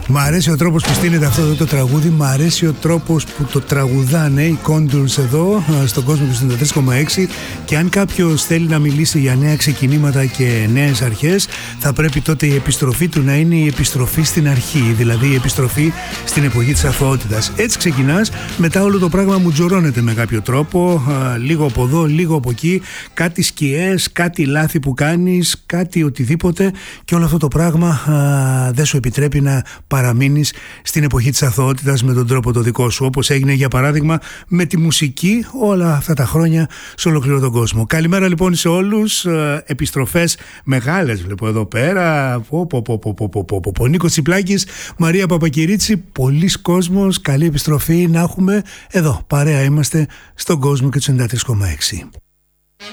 Μ' αρέσει ο τρόπος που στείνεται αυτό εδώ το τραγούδι, μ' αρέσει ο τρόπος που το τραγουδάνε οι Contours εδώ στον κόσμο του 93,6, και αν κάποιος θέλει να μιλήσει για νέα ξεκινήματα και νέες αρχές, θα πρέπει τότε η επιστροφή του να είναι η επιστροφή στην αρχή, δηλαδή η επιστροφή στην εποχή της αθωότητας. Έτσι ξεκινάς, μετά όλο το πράγμα μου τζορώνεται με κάποιο τρόπο, λίγο από εδώ, λίγο από εκεί, κάτι σκιές, κάτι λάθη που κάνεις, κάτι οτιδήποτε, και όλο αυτό το πράγμα δεν σου επιτρέπει να παραμείνεις στην εποχή της αθωότητας με τον τρόπο το δικό σου, όπως έγινε για παράδειγμα με τη μουσική όλα αυτά τα χρόνια σε ολόκληρο τον κόσμο. Καλημέρα λοιπόν σε όλους, επιστροφές μεγάλες βλέπω εδώ πέρα, ο Νίκος Τσιπλάκης, Μαρία Παπακυρίτσι, πολλής κόσμος, καλή επιστροφή να έχουμε εδώ, παρέα είμαστε στον κόσμο και τους 93,6.